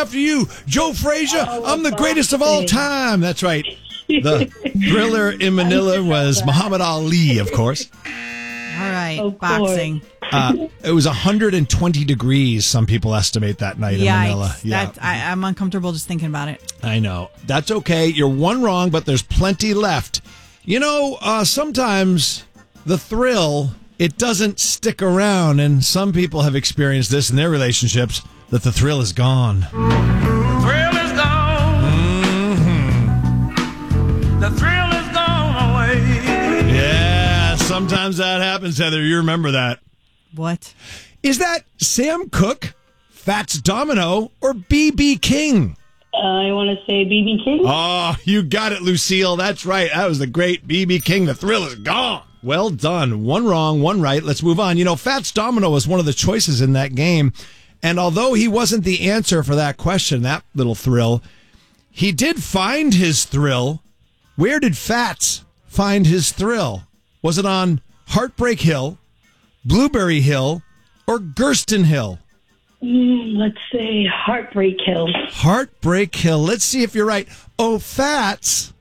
after you. Joe Frazier, I'm the greatest of all time. That's right. The Thriller in Manila was Muhammad Ali, of course. All right, boxing. It was 120 degrees, some people estimate, that night in Manila. Yeah. I'm uncomfortable just thinking about it. I know. That's okay. You're one wrong, but there's plenty left. You know, sometimes the thrill, it doesn't stick around, and some people have experienced this in their relationships, that the thrill is gone. Thrill is gone. Mm-hmm. The thrill is gone away. Yeah, sometimes that happens, Heather. You remember that. What? Is that Sam Cooke, Fats Domino, or B.B. King? I want to say B.B. King. Oh, you got it, Lucille. That's right. That was the great B.B. King. The thrill is gone. Well done. One wrong, one right. Let's move on. You know, Fats Domino was one of the choices in that game. And although he wasn't the answer for that question, that little thrill, he did find his thrill. Where did Fats find his thrill? Was it on Heartbreak Hill, Blueberry Hill, or Gersten Hill? Let's say Heartbreak Hill. Heartbreak Hill. Let's see if you're right. Oh, Fats,